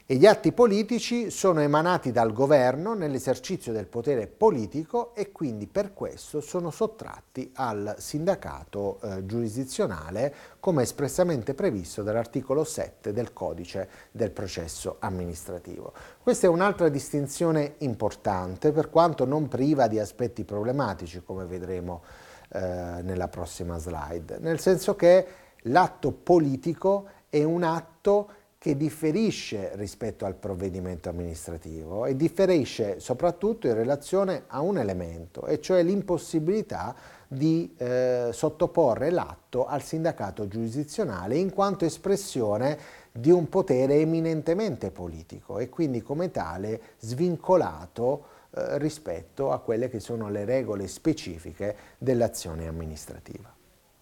E gli atti politici sono emanati dal governo nell'esercizio del potere politico e quindi per questo sono sottratti al sindacato giurisdizionale come espressamente previsto dall'articolo 7 del codice del processo amministrativo. Questa è un'altra distinzione importante, per quanto non priva di aspetti problematici, come vedremo nella prossima slide, nel senso che l'atto politico è un atto che differisce rispetto al provvedimento amministrativo e differisce soprattutto in relazione a un elemento, e cioè l'impossibilità di sottoporre l'atto al sindacato giurisdizionale in quanto espressione di un potere eminentemente politico e quindi come tale svincolato rispetto a quelle che sono le regole specifiche dell'azione amministrativa.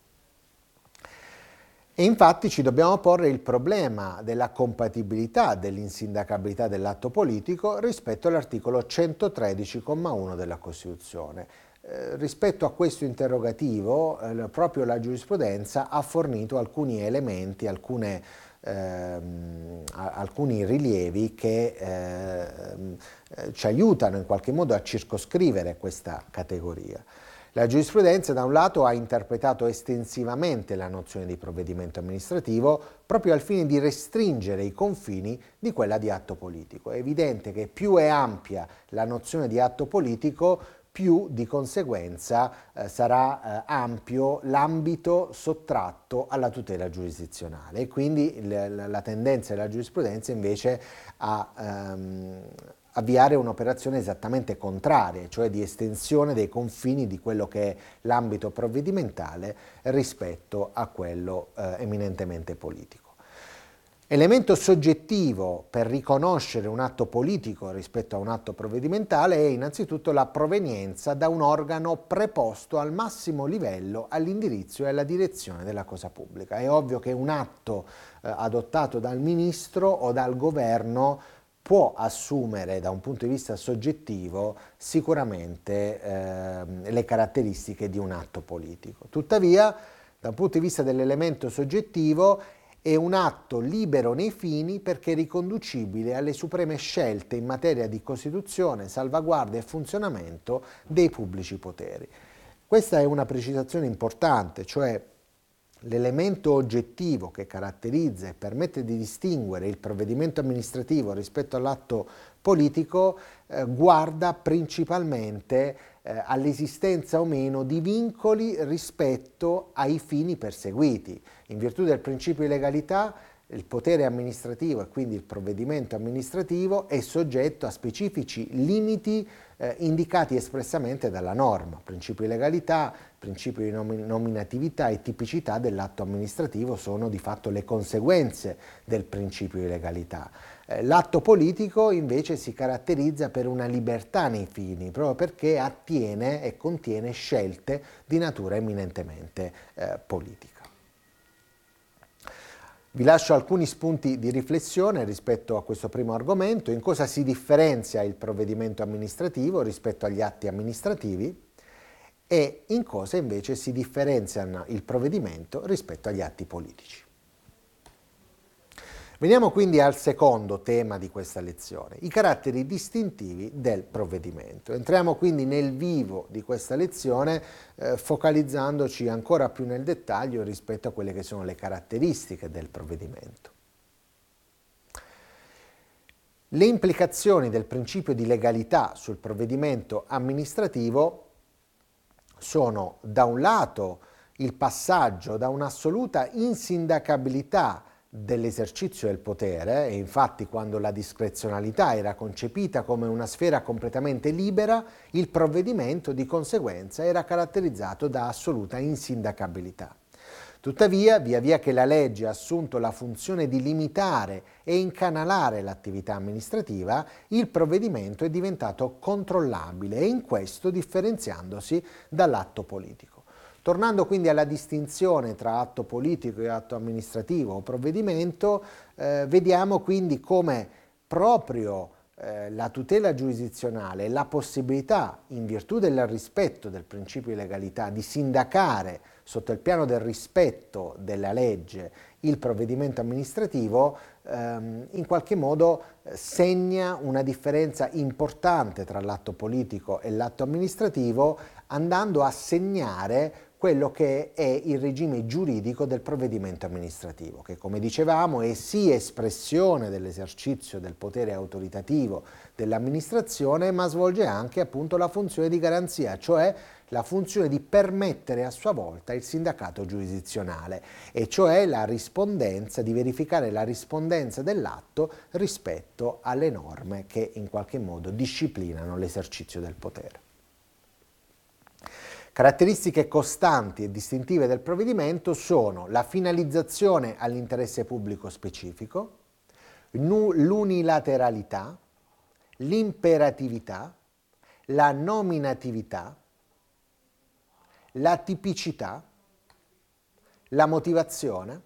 E infatti ci dobbiamo porre il problema della compatibilità dell'insindacabilità dell'atto politico rispetto all'articolo 113,1 della Costituzione. Rispetto a questo interrogativo, proprio la giurisprudenza ha fornito alcuni elementi, alcuni rilievi che ci aiutano in qualche modo a circoscrivere questa categoria. La giurisprudenza da un lato ha interpretato estensivamente la nozione di provvedimento amministrativo proprio al fine di restringere i confini di quella di atto politico. È evidente che più è ampia la nozione di atto politico, più di conseguenza sarà ampio l'ambito sottratto alla tutela giurisdizionale e quindi la tendenza della giurisprudenza invece a avviare un'operazione esattamente contraria, cioè di estensione dei confini di quello che è l'ambito provvedimentale rispetto a quello eminentemente politico. Elemento soggettivo per riconoscere un atto politico rispetto a un atto provvedimentale è innanzitutto la provenienza da un organo preposto al massimo livello all'indirizzo e alla direzione della cosa pubblica. È ovvio che un atto adottato dal ministro o dal governo può assumere da un punto di vista soggettivo sicuramente le caratteristiche di un atto politico. Tuttavia, dal punto di vista dell'elemento soggettivo, è un atto libero nei fini perché riconducibile alle supreme scelte in materia di costituzione, salvaguardia e funzionamento dei pubblici poteri. Questa è una precisazione importante, cioè l'elemento oggettivo che caratterizza e permette di distinguere il provvedimento amministrativo rispetto all'atto politico guarda principalmente all'esistenza o meno di vincoli rispetto ai fini perseguiti. In virtù del principio di legalità, il potere amministrativo e quindi il provvedimento amministrativo è soggetto a specifici limiti indicati espressamente dalla norma. Principio di legalità, principio di nominatività e tipicità dell'atto amministrativo sono di fatto le conseguenze del principio di legalità. L'atto politico invece si caratterizza per una libertà nei fini, proprio perché attiene e contiene scelte di natura eminentemente politica. Vi lascio alcuni spunti di riflessione rispetto a questo primo argomento: in cosa si differenzia il provvedimento amministrativo rispetto agli atti amministrativi e in cosa invece si differenzia il provvedimento rispetto agli atti politici. Veniamo quindi al secondo tema di questa lezione, i caratteri distintivi del provvedimento. Entriamo quindi nel vivo di questa lezione focalizzandoci ancora più nel dettaglio rispetto a quelle che sono le caratteristiche del provvedimento. Le implicazioni del principio di legalità sul provvedimento amministrativo sono da un lato il passaggio da un'assoluta insindacabilità dell'esercizio del potere, e infatti quando la discrezionalità era concepita come una sfera completamente libera, il provvedimento di conseguenza era caratterizzato da assoluta insindacabilità. Tuttavia, via via che la legge ha assunto la funzione di limitare e incanalare l'attività amministrativa, il provvedimento è diventato controllabile e in questo differenziandosi dall'atto politico. Tornando quindi alla distinzione tra atto politico e atto amministrativo o provvedimento, vediamo quindi come proprio la tutela giurisdizionale e la possibilità, in virtù del rispetto del principio di legalità, di sindacare sotto il piano del rispetto della legge il provvedimento amministrativo in qualche modo segna una differenza importante tra l'atto politico e l'atto amministrativo, andando a segnare quello che è il regime giuridico del provvedimento amministrativo, che, come dicevamo, è sì espressione dell'esercizio del potere autoritativo dell'amministrazione, ma svolge anche appunto la funzione di garanzia, cioè la funzione di permettere a sua volta il sindacato giurisdizionale, e cioè la rispondenza, di verificare la rispondenza dell'atto rispetto alle norme che in qualche modo disciplinano l'esercizio del potere. Caratteristiche costanti e distintive del provvedimento sono la finalizzazione all'interesse pubblico specifico, l'unilateralità, l'imperatività, la nominatività, la tipicità, la motivazione,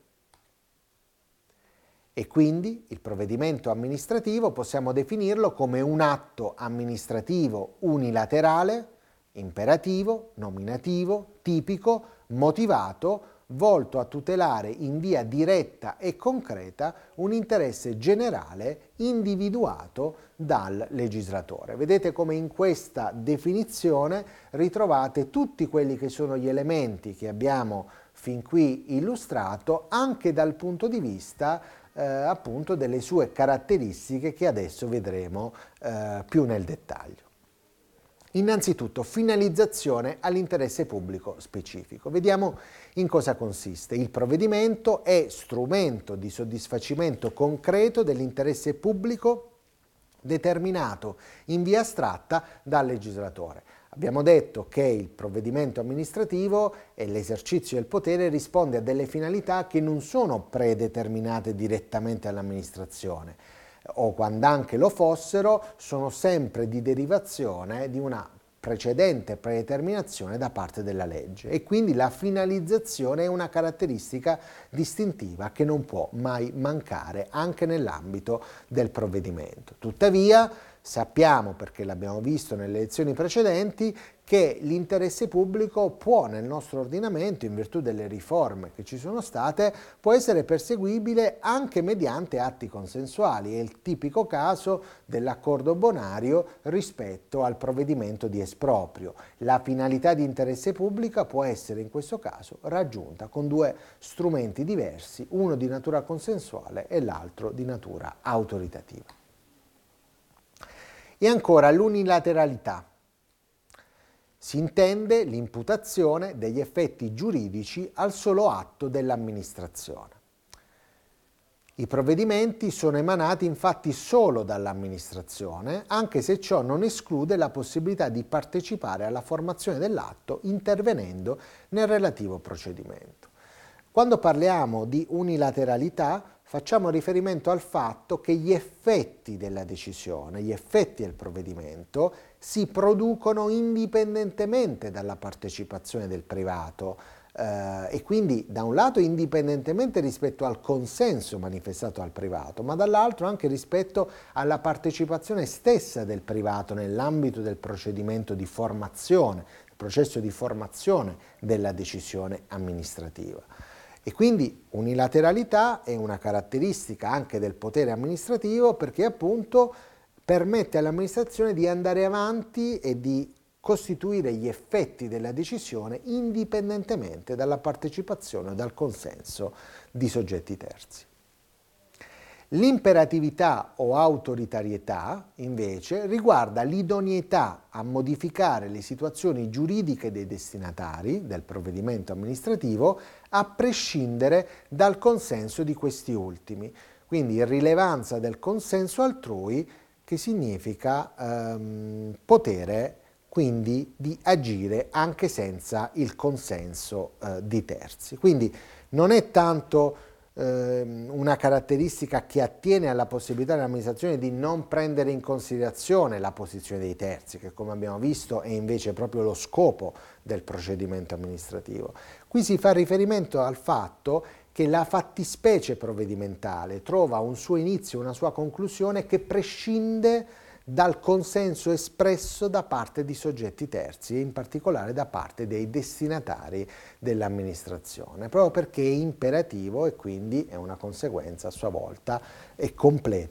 e quindi il provvedimento amministrativo possiamo definirlo come un atto amministrativo unilaterale, imperativo, nominativo, tipico, motivato, volto a tutelare in via diretta e concreta un interesse generale individuato dal legislatore. Vedete come in questa definizione ritrovate tutti quelli che sono gli elementi che abbiamo fin qui illustrato, anche dal punto di vista appunto delle sue caratteristiche che adesso vedremo più nel dettaglio. Innanzitutto, finalizzazione all'interesse pubblico specifico. Vediamo in cosa consiste. Il provvedimento è strumento di soddisfacimento concreto dell'interesse pubblico determinato in via astratta dal legislatore. Abbiamo detto che il provvedimento amministrativo e l'esercizio del potere risponde a delle finalità che non sono predeterminate direttamente all'amministrazione, o quando anche lo fossero, sono sempre di derivazione di una precedente predeterminazione da parte della legge, e quindi la finalizzazione è una caratteristica distintiva che non può mai mancare anche nell'ambito del provvedimento. Tuttavia, sappiamo, perché l'abbiamo visto nelle lezioni precedenti, che l'interesse pubblico può, nel nostro ordinamento, in virtù delle riforme che ci sono state, può essere perseguibile anche mediante atti consensuali. È il tipico caso dell'accordo bonario rispetto al provvedimento di esproprio. La finalità di interesse pubblico può essere in questo caso raggiunta con due strumenti diversi, uno di natura consensuale e l'altro di natura autoritativa. E ancora l'unilateralità. Si intende l'imputazione degli effetti giuridici al solo atto dell'amministrazione. I provvedimenti sono emanati infatti solo dall'amministrazione, anche se ciò non esclude la possibilità di partecipare alla formazione dell'atto intervenendo nel relativo procedimento. Quando parliamo di unilateralità, facciamo riferimento al fatto che gli effetti della decisione, gli effetti del provvedimento si producono indipendentemente dalla partecipazione del privato e quindi da un lato indipendentemente rispetto al consenso manifestato al privato, ma dall'altro anche rispetto alla partecipazione stessa del privato nell'ambito del procedimento di formazione, il processo di formazione della decisione amministrativa. E quindi unilateralità è una caratteristica anche del potere amministrativo, perché appunto permette all'amministrazione di andare avanti e di costituire gli effetti della decisione indipendentemente dalla partecipazione o dal consenso di soggetti terzi. L'imperatività o autoritarietà, invece, riguarda l'idoneità a modificare le situazioni giuridiche dei destinatari del provvedimento amministrativo a prescindere dal consenso di questi ultimi. Quindi irrilevanza del consenso altrui, che significa potere quindi di agire anche senza il consenso di terzi. Quindi non è tanto una caratteristica che attiene alla possibilità dell'amministrazione di non prendere in considerazione la posizione dei terzi, che come abbiamo visto è invece proprio lo scopo del procedimento amministrativo. Qui si fa riferimento al fatto che la fattispecie provvedimentale trova un suo inizio, una sua conclusione che prescinde dal consenso espresso da parte di soggetti terzi, in particolare da parte dei destinatari dell'amministrazione, proprio perché è imperativo e quindi è una conseguenza a sua volta e completa